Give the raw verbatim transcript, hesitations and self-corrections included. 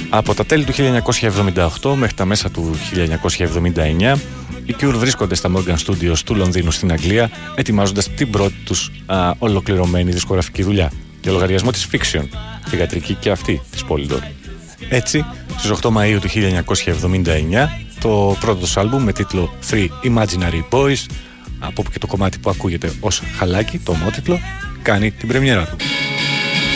Από τα τέλη του χίλια εννιακόσια εβδομήντα οκτώ μέχρι τα μέσα του χίλια εννιακόσια εβδομήντα εννιά, οι Cure βρίσκονται στα Morgan Studios του Λονδίνου στην Αγγλία, ετοιμάζοντας την πρώτη τους α, ολοκληρωμένη δισκογραφική δουλειά για λογαριασμό της Fiction, θυγατρική και αυτή της Polydor. Έτσι, στις οκτώ Μαΐου του χίλια εννιακόσια εβδομήντα εννιά, το πρώτο τους άλμπουμ με τίτλο Three Imaginary Boys, από όπου και το κομμάτι που ακούγεται ως χαλάκι, το ομότιτλο, κάνει την πρεμιέρα του.